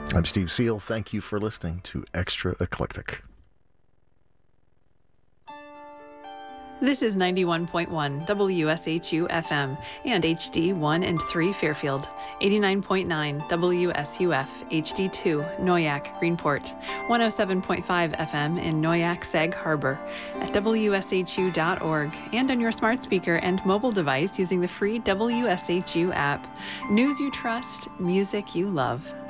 I'm Steve Seal. Thank you for listening to Extra Eclectic. This is 91.1 WSHU FM and HD 1 and 3 Fairfield, 89.9 WSUF HD 2 Noyak Greenport, 107.5 FM in Noyak Sag Harbor, at WSHU.org, and on your smart speaker and mobile device using the free WSHU app. News you trust, music you love.